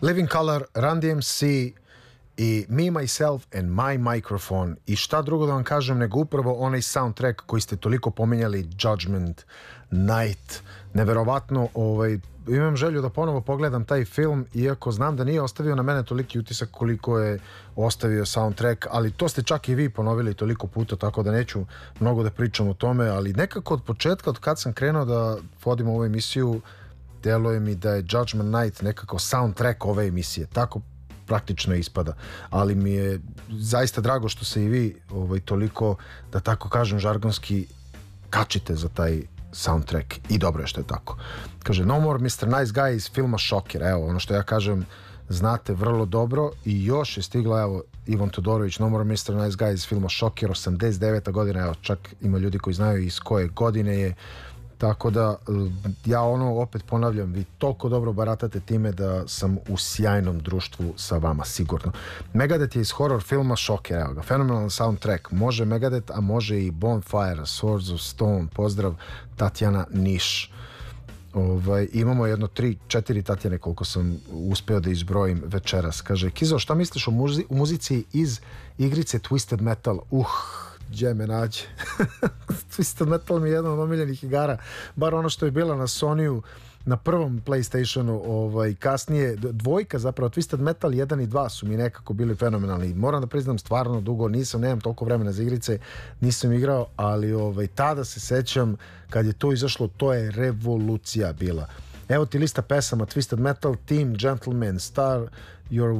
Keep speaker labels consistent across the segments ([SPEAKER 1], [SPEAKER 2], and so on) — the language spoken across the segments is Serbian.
[SPEAKER 1] Living Color, Run DMC i Me, Myself and My Microphone. I šta drugo da vam kažem nego upravo onaj soundtrack koji ste toliko pominjali, Judgment Night. Neverovatno, imam želju da ponovo pogledam taj film, iako znam da nije ostavio na mene toliki utisak koliko je ostavio soundtrack, ali to ste čak i vi ponovili toliko puta, tako da neću mnogo da pričam o tome, ali nekako od početka, od kad sam krenuo da vodim ovu emisiju, deluje mi da je Judgment Night nekako soundtrack ove emisije, tako praktično ispada, ali mi je zaista drago što se i vi toliko, da tako kažem žargonski, kačite za taj soundtrack i dobro je što je tako. Kaže No More Mr. Nice Guy iz filma Šoker, evo ono što ja kažem znate vrlo dobro. I još je stigla, evo, Ivan Todorović, No More Mr. Nice Guy iz filma Šoker, 89. godina, evo čak ima ljudi koji znaju iz koje godine je. Tako da, ja opet ponavljam, vi toliko dobro baratate time da sam u sjajnom društvu sa vama, sigurno. Megadeth je iz horror filma Šoker, evo ga, fenomenalan soundtrack. Može Megadeth, a može i Bonfire, Swords of Stone, pozdrav Tatjana Niš. Imamo jedno 3-4 Tatjane koliko sam uspeo da izbrojim večeras. Kaže, Kizo, šta misliš o muzici iz igrice Twisted Metal? Gdje me nađe. Twisted Metal mi je jedna od omiljenih igara, bar ono što je bila na Sonyu na prvom PlayStationu, kasnije dvojka, zapravo Twisted Metal 1 i 2 su mi nekako bili fenomenalni. Moram da priznam, stvarno dugo nemam toliko vremena za igrice, nisam igrao, ali tada se sećam kad je to izašlo, to je revolucija bila. Evo ti lista pesama: Twisted Metal, Team, Gentleman, Start Your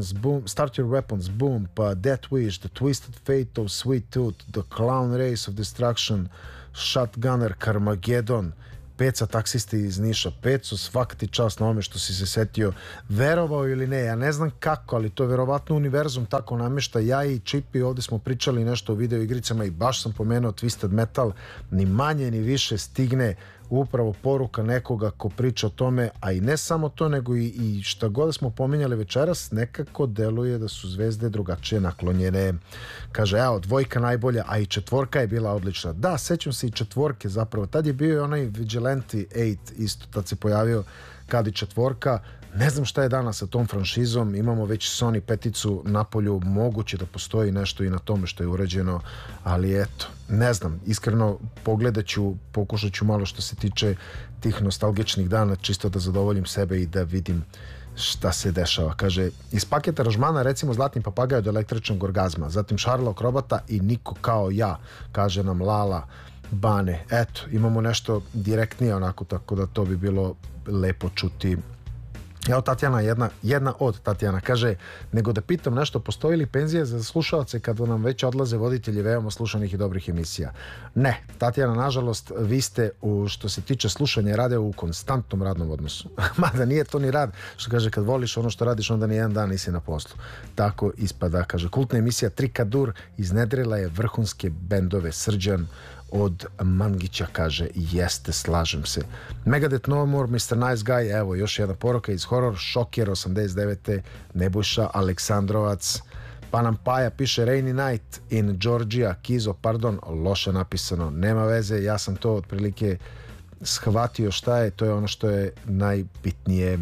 [SPEAKER 1] Weapons, Boom, pa Death Wish, The Twisted Fate of Sweet Tooth, The Clown Race of Destruction, Shotgunner, Carmageddon, Peca taksisti iz Niša. Pecu, svaka ti čast na ome što si se setio. Verovao ili ne, ja ne znam kako, ali to je verovatno univerzum tako namješta. Ja i Čipi ovdje smo pričali nešto o video igricama i baš sam pomenuo Twisted Metal. Ni manje ni više stigne upravo poruka nekoga ko priča o tome, a i ne samo to, nego i šta god smo pominjali večeras, nekako deluje da su zvezde drugačije naklonjene. Kaže, evo, dvojka najbolja, a i četvorka je bila odlična. Da, sećam se i četvorke zapravo. Tad je bio onaj Vigilante 8 isto, tad se pojavio kad i četvorka. Ne znam šta je danas sa tom franšizom, imamo već Sony peticu na polju, moguće da postoji nešto i na tome što je urađeno, ali eto, ne znam, iskreno pokušat ću malo što se tiče tih nostalgičnih dana, čisto da zadovoljim sebe i da vidim šta se dešava. Kaže, iz paketa aranžmana recimo Zlatni papagaj od električnog orgazma, zatim Sherlock Robota i Niko kao ja, kaže nam Lala Bane. Eto, imamo nešto direktnije onako, tako da to bi bilo lepo čuti. Evo Tatjana, jedna od Tatjana, kaže, nego da pitam nešto, postoji li penzija za slušalce kada nam već odlaze voditelji veoma slušanih i dobrih emisija? Ne, Tatjana, nažalost, vi ste što se tiče slušanja rade u konstantnom radnom odnosu. Mada nije to ni rad, što kaže, kad voliš ono što radiš, onda ni jedan dan nisi na poslu. Tako ispada, kaže, kultna emisija Trikadur iznedrila je vrhunske bendove. Srđan od Mangića kaže, jeste, slažem se. Megadeth, No More Mr. Nice Guy, evo još jedna poruka iz horror Šoker 89. Nebojša Aleksandrovac. Pa nam Paja piše Rainy Night in Georgia, Kizo, pardon, loše napisano, nema veze, ja sam to otprilike shvatio šta je, to je ono što je najbitnije.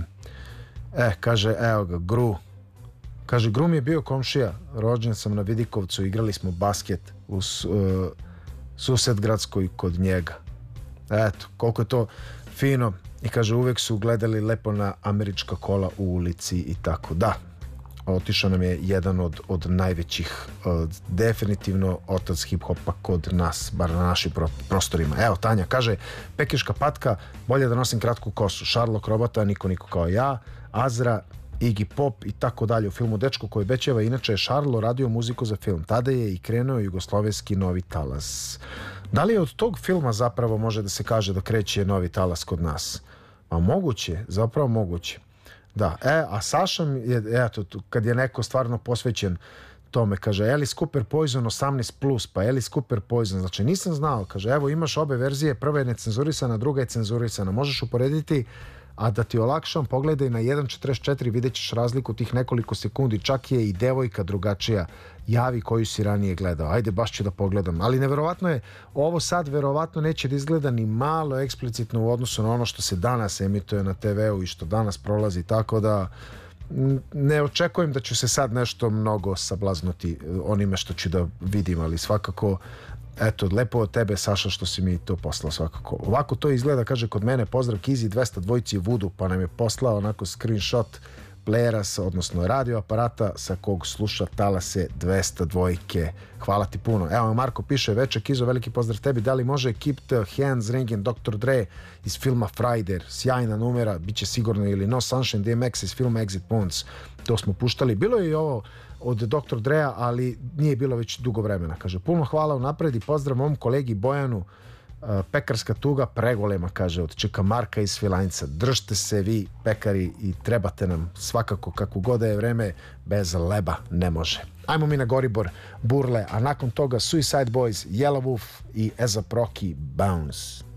[SPEAKER 1] Kaže, evo ga, Gru. Kaže, Gru mi je bio komšija, rođen sam na Vidikovcu, igrali smo basket u Susedgradskoj kod njega. Eto, koliko je to fino. I kaže, uvek su gledali lepo na američka kola u ulici i tako. Da, otišao nam je jedan od najvećih, definitivno otac hip-hopa kod nas, bar na našim prostorima. Evo, Tanja kaže, Pekiška patka, bolje da nosim kratku kosu. Sherlock Robota, Niko kao ja, Azra, Iggy Pop i tako dalje. U filmu Dečko koji obećava, inače je Šarlo radio muziku za film. Tada je i krenuo jugoslovenski novi talas. Da li je od tog filma zapravo može da se kaže da kreće novi talas kod nas? A moguće, zapravo moguće. Da, a Saša je, eto, kad je neko stvarno posvećen tome, kaže, Alice Cooper Poison 18+, pa Alice Cooper Poison, znači nisam znao, kaže, evo imaš obe verzije, prva je necenzurisana, druga je cenzurisana, možeš uporediti, a da ti olakšam, pogledaj na 1.44, vidjet ćeš razliku tih nekoliko sekundi, čak je i devojka drugačija, javi koju si ranije gledao, ajde baš ću da pogledam, ali neverovatno je, ovo sad verovatno neće da izgleda ni malo eksplicitno u odnosu na ono što se danas emituje na TV-u i što danas prolazi, tako da ne očekujem da ću se sad nešto mnogo sablaznuti onime što ću da vidim, ali svakako eto, lepo od tebe, Saša, što si mi to poslao svakako. Ovako to izgleda, kaže kod mene, pozdrav Kizi 202 Vudu, pa nam je poslao onako screenshot playera, odnosno radio aparata sa kog sluša talase 202. Hvala ti puno. Evo, Marko piše, veče Kizo, veliki pozdrav tebi, da li može Keep the Hands Ringing Dr. Dre iz filma Friday, sjajna numera, bit će sigurno, ili No Sunshine DMX iz filma Exit Wounds, to smo puštali. Bilo je i ovo od Dr. Drea, ali nije bilo već dugo vremena. Kaže, puno hvala unapred i pozdrav mom kolegi Bojanu, pekarska tuga pregolema, kaže, od Čeka Marka iz Svilajnca. Držite se vi, pekari, i trebate nam svakako, kako god je vreme, bez leba ne može. Ajmo mi na Goribor, Burle, a nakon toga Suicide Boys, Yellow Wolf i A$AP Rocky, Bounce.